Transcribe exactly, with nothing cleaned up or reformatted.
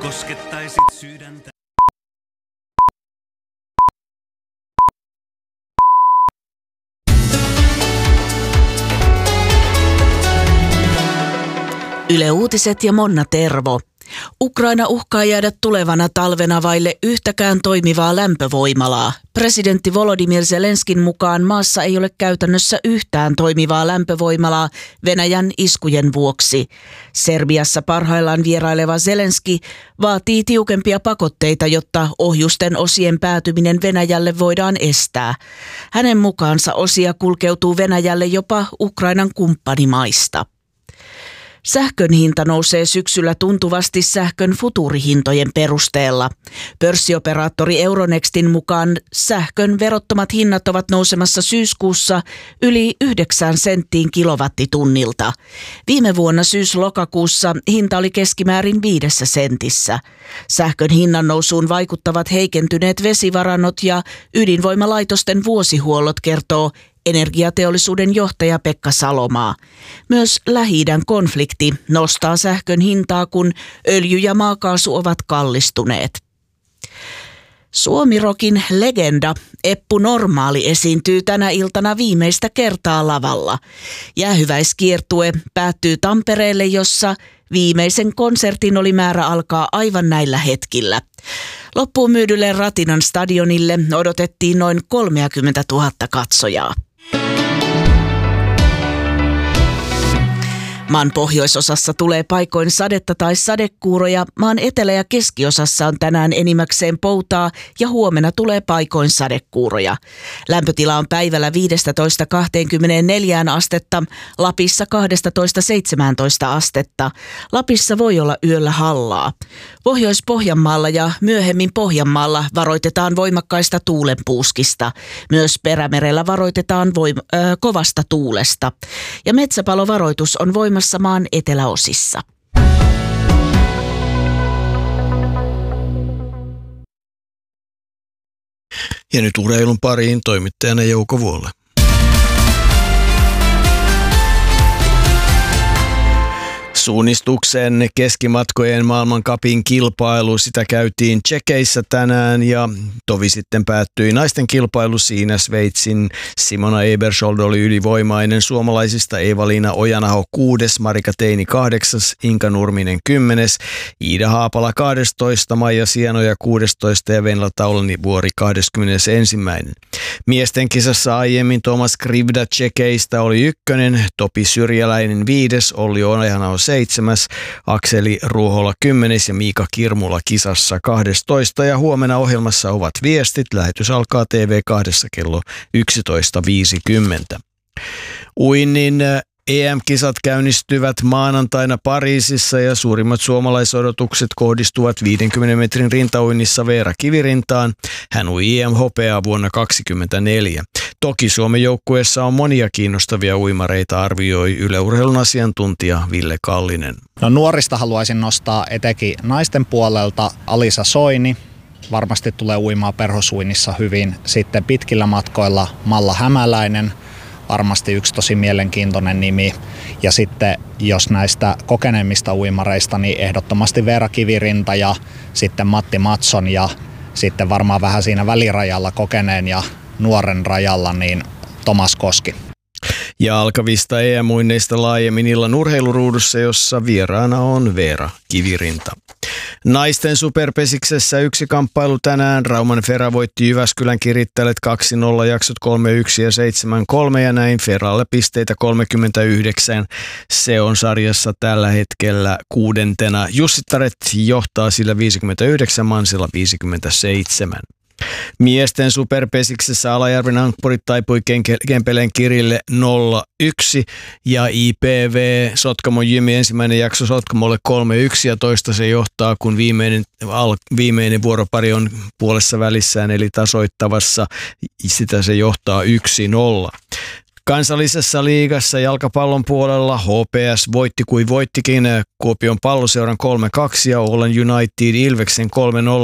koskettaisit sydäntä. Yle Uutiset ja Monna Tervo. Ukraina uhkaa jäädä tulevana talvena vaille yhtäkään toimivaa lämpövoimalaa. Presidentti Volodymyr Zelenskin mukaan maassa ei ole käytännössä yhtään toimivaa lämpövoimalaa Venäjän iskujen vuoksi. Serbiassa parhaillaan vieraileva Zelenski vaatii tiukempia pakotteita, jotta ohjusten osien päätyminen Venäjälle voidaan estää. Hänen mukaansa osia kulkeutuu Venäjälle jopa Ukrainan kumppanimaista. Sähkön hinta nousee syksyllä tuntuvasti sähkön futuurihintojen perusteella. Pörssioperaattori Euronextin mukaan sähkön verottomat hinnat ovat nousemassa syyskuussa yli yhdeksän senttiin kilowattitunnilta. Viime vuonna syys-lokakuussa hinta oli keskimäärin viidessä sentissä. Sähkön hinnan nousuun vaikuttavat heikentyneet vesivarannot ja ydinvoimalaitosten vuosihuollot, kertoo energiateollisuuden johtaja Pekka Salomaa. Myös Lähi-idän konflikti nostaa sähkön hintaa, kun öljy ja maakaasu ovat kallistuneet. Suomirokin legenda Eppu Normaali esiintyy tänä iltana viimeistä kertaa lavalla. Jäähyväiskiertue päättyy Tampereelle, jossa viimeisen konsertin oli määrä alkaa aivan näillä hetkillä. Loppuun myydylle Ratinan stadionille odotettiin noin kolmekymmentätuhatta katsojaa. Maan pohjoisosassa tulee paikoin sadetta tai sadekuuroja, maan etelä- ja keskiosassa on tänään enimmäkseen poutaa ja huomenna tulee paikoin sadekuuroja. Lämpötila on päivällä viisitoista kaksikymmentäneljä astetta, Lapissa kaksitoista seitsemäntoista astetta. Lapissa voi olla yöllä hallaa. Pohjois-Pohjanmaalla ja myöhemmin Pohjanmaalla varoitetaan voimakkaista tuulenpuuskista. Myös Perämerellä varoitetaan voim- äh, kovasta tuulesta. Ja metsäpalovaroitus on voimassa maan eteläosissa. Ja nyt urheilun pariin toimittajana Jouko Vuolle. Suunnistuksen keskimatkojen maailmancupin kilpailu, sitä käytiin Tšekeissä tänään ja tovi sitten päättyi naisten kilpailu. Siinä Sveitsin Simona Ebersold oli ylivoimainen, suomalaisista Eeva-Liina Ojanaho kuudes, Marika Teini kahdeksas, Inka Nurminen kymmenes, Iida Haapala kahdestoista, Maija Sienoja kuudestoista ja Venla Taulanivuori kahdeskymmenesensimmäinen. Miesten kisassa aiemmin Tomas Krivda Tšekeistä oli ykkönen, Topi Syrjäläinen viides, Olli Ojanaho seitsemäs, Akseli Ruohola kymmenes ja Miika Kirmula kisassa kahdestoista. Ja huomenna ohjelmassa ovat viestit. Lähetys alkaa T V kaksi kello yksitoista viisikymmentä. Uinnin E M-kisat käynnistyvät maanantaina Pariisissa ja suurimmat suomalaisodotukset kohdistuvat viidenkymmenen metrin rintauinnissa Veera Kivirintaan. Hän ui E M-hopeaa vuonna kaksikymmentäneljä. Toki Suomen joukkueessa on monia kiinnostavia uimareita, arvioi Yle Urheilun asiantuntija Ville Kallinen. No, nuorista haluaisin nostaa etenkin naisten puolelta Alisa Soini. Varmasti tulee uimaa perhosuinnissa hyvin. Sitten pitkillä matkoilla Malla Hämäläinen. Varmasti yksi tosi mielenkiintoinen nimi. Ja sitten jos näistä kokeneemmista uimareista, niin ehdottomasti Veera Kivirinta ja sitten Matti Matson ja sitten varmaan vähän siinä välirajalla kokeneen ja nuoren rajalla niin Tomas Koski. Ja alkavista E M-uinneista laajemmin illan urheiluruudussa, jossa vieraana on Veera Kivirinta. Naisten superpesiksessä yksi kamppailu tänään. Rauman Fera voitti Jyväskylän Kirittäjät kaksi nolla, jaksot kolme yksi ja seitsemän kolme ja näin Feralle pisteitä kolmekymmentäyhdeksän. Se on sarjassa tällä hetkellä kuudentena. Jussi Taret johtaa sillä viisikymmentäyhdeksän, Mansilla viisikymmentäseitsemän. Miesten superpesiksessä Alajärven ankkurit taipui Kempeleen Kirille nolla yksi ja I P V Sotkamon Jymi ensimmäinen jakso Sotkamolle kolme yksi ja toista se johtaa, kun viimeinen, al, viimeinen vuoropari on puolessa välissään eli tasoittavassa, sitä se johtaa yksi nolla. Kansallisessa liigassa jalkapallon puolella H P S voitti kuin voittikin Kuopion Palloseuran kolme kaksi ja Oulun United Ilveksen kolme nolla.